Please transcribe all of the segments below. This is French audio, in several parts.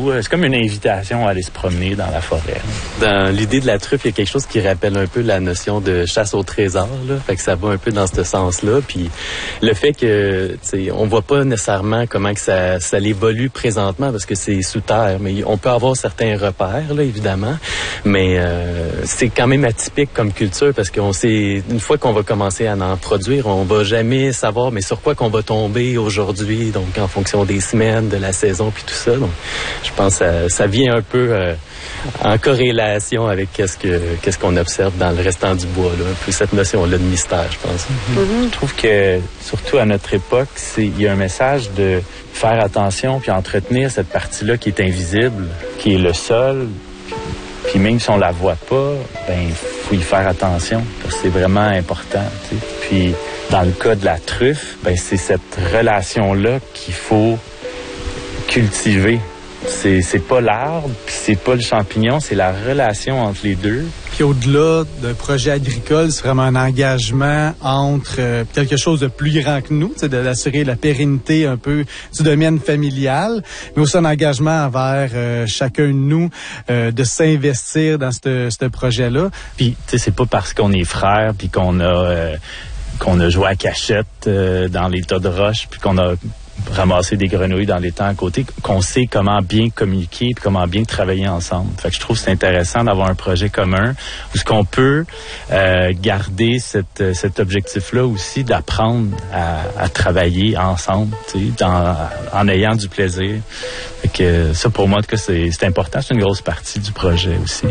partout. C'est comme une invitation à aller se promener dans la forêt. Dans l'idée de la truffe, il y a quelque chose qui rappelle un peu la notion de chasse au trésor, là. Fait que ça va un peu dans ce sens-là. Puis le fait que, tu sais, on voit pas nécessairement comment que ça évolue présentement parce que c'est sous terre, mais on peut avoir certains repères, là, évidemment. Mais c'est quand même atypique comme culture parce qu'on sait, une fois qu'on va commencer à en produire, on va jamais savoir, mais sur quoi qu'on va tomber aujourd'hui, donc en fonction des semaines, de la saison, puis tout ça. Donc, je pense que ça vient un peu en corrélation avec qu'est-ce qu'on observe dans le restant du bois, là, un peu cette notion-là de mystère, je pense. Je trouve que, surtout à notre époque, il y a un message de faire attention puis entretenir cette partie-là qui est invisible, qui est le sol. Puis même si on la voit pas, ben faut y faire attention parce que c'est vraiment important, tu sais. Puis dans le cas de la truffe, ben c'est cette relation-là qu'il faut cultiver. C'est pas l'arbre, puis c'est pas le champignon, c'est la relation entre les deux. Puis au-delà d'un projet agricole, c'est vraiment un engagement entre quelque chose de plus grand que nous, d'assurer la pérennité un peu du domaine familial, mais aussi un engagement envers chacun de nous de s'investir dans ce projet-là. Puis, tu sais, c'est pas parce qu'on est frères, puis qu'on a joué à cachette dans les tas de roches, puis qu'on a ramasser des grenouilles dans les temps à côté, qu'on sait comment bien communiquer puis comment bien travailler ensemble. Fait que je trouve que c'est intéressant d'avoir un projet commun où ce qu'on peut garder cet objectif-là aussi d'apprendre à travailler ensemble, tu sais, en ayant du plaisir. Fait que ça, pour moi, en tout cas, c'est important. C'est une grosse partie du projet aussi.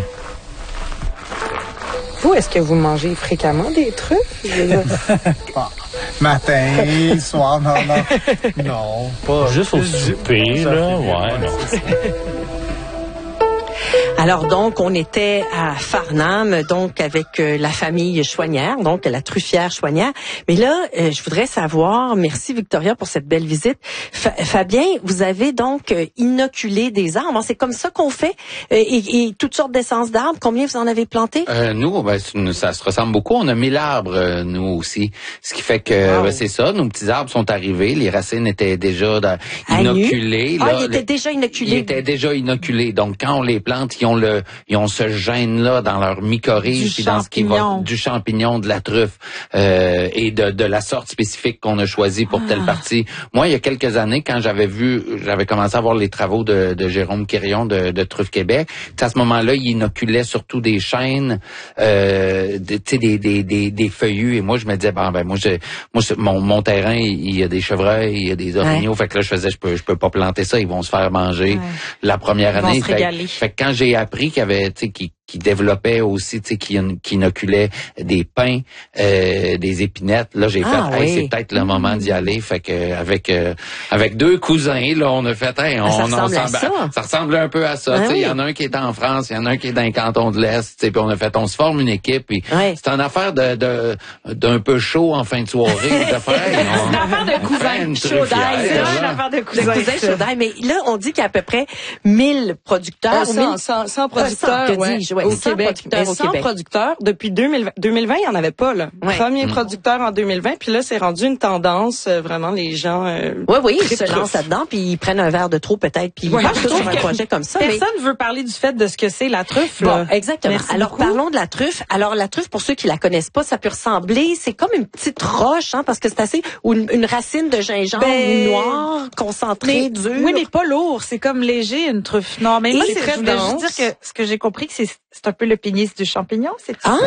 Vous, est-ce que vous mangez fréquemment des truffes? Matin, soir, non, pas juste au souper, là, ouais, non. Alors donc, on était à Farnham, donc avec la famille Chouanière, donc la truffière Chouanière. Mais là, je voudrais savoir, merci Victoria pour cette belle visite. Fabien, vous avez donc inoculé des arbres. C'est comme ça qu'on fait et toutes sortes d'essences d'arbres. Combien vous en avez planté? Nous, ça se ressemble beaucoup. On a 1000 arbres, nous aussi. Ce qui fait que c'est ça. Nos petits arbres sont arrivés. Les racines étaient déjà inoculées. Là, ils étaient déjà inoculés. Ils étaient déjà inoculés. Donc, quand on les plante, ils ont ce gène-là dans leur mycorhize, puis dans ce qui va du champignon, de la truffe et de la sorte spécifique qu'on a choisie pour telle partie. Moi, il y a quelques années, quand j'avais commencé à voir les travaux de Jérôme Quirion de Truffe Québec, à ce moment-là, il inoculait surtout des chênes, des feuillus, et moi, je me disais, mon terrain, il y a des chevreuils, il y a des orignaux, fait que là, je peux pas planter ça, ils vont se faire manger la première année. Fait que quand j'ai appris qu'il y avait, qui développait aussi, qui inoculait des pins, des épinettes. Là, j'ai fait, c'est peut-être le moment d'y aller. Fait que avec deux cousins, là, on a fait, ça ressemble un peu à ça. Il y en a un qui est en France, il y en a un qui est dans le canton de l'Est. Puis on a fait, on se forme une équipe. Puis c'est une affaire d'un peu chaud en fin de soirée. C'est une affaire de cousins chaud d'ail. C'est une affaire de cousins chaud d'ail. Mais là, on dit qu'il y a à peu près 1000 producteurs. 100 producteurs, au Québec. Mais sans producteurs, depuis 2020, il n'y en avait pas, là. Premier producteur en 2020, puis là, c'est rendu une tendance, vraiment, les gens... ils se lancent là-dedans, puis ils prennent un verre de trop, peut-être, puis ils partent sur un projet comme ça. Personne ne veut parler du fait de ce que c'est la truffe, là. Bon, exactement. Merci Alors, beaucoup. Parlons de la truffe. Alors, la truffe, pour ceux qui la connaissent pas, ça peut ressembler, c'est comme une petite roche, parce que c'est assez, ou une racine de gingembre noire, concentrée, dure. Oui, mais pas lourd. C'est comme léger, une truffe. Non, mais moi, c'est très dense. Je veux dire que ce que j'ai compris, c'est un peu le pénis du champignon, c'est ça?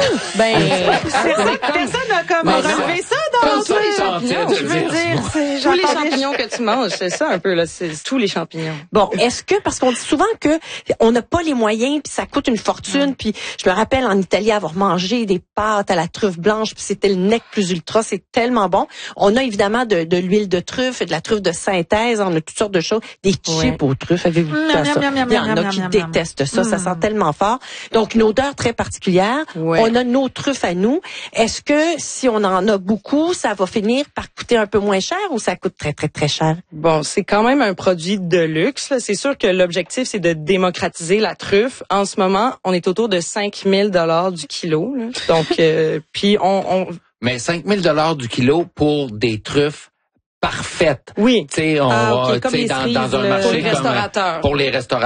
Personne n'a comme relevé ça dans les champignons. Je veux dire, tous les champignons que tu manges, c'est ça un peu, là, c'est tous les champignons. Bon, est-ce que, parce qu'on dit souvent que on n'a pas les moyens, puis ça coûte une fortune, puis je me rappelle en Italie avoir mangé des pâtes à la truffe blanche, puis c'était le nec plus ultra, c'est tellement bon. On a évidemment de l'huile de truffe et de la truffe de synthèse, on a toutes sortes de choses, des chips aux truffes, avez-vous vu ça? Il y en a qui détestent ça, ça sent tellement fort. Donc, une odeur très particulière. On a nos truffes à nous. Est-ce que si on en a beaucoup, ça va finir par coûter un peu moins cher ou ça coûte très, très, très cher? Bon, c'est quand même un produit de luxe, là. C'est sûr que l'objectif, c'est de démocratiser la truffe. En ce moment, on est autour de 5 000 $ du kilo, là. Donc, puis Mais 5 000 $ du kilo pour des truffes parfaites. Oui. Tu sais, dans un marché pour les restaurateurs.